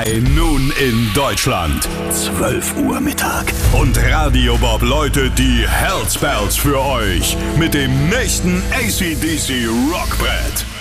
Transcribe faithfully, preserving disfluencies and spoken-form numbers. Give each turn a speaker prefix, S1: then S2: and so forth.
S1: drei nun in Deutschland. zwölf Uhr Mittag. Und Radio Bob läutet die Hellspells für euch mit dem nächsten A C D C Rockbrett.